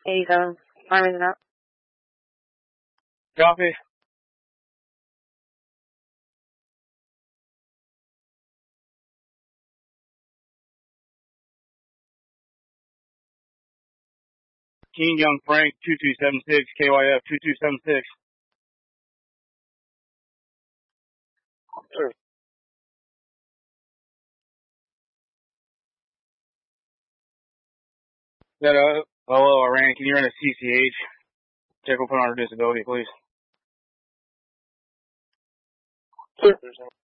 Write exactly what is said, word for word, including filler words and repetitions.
eighty-seven. I'm in that. Copy. Keen Young Frank, two two seven six, K Y F, two two seven six. Sure. That, uh, hello, Iran, can you run a C C H? Check open on our disability, please. Sure.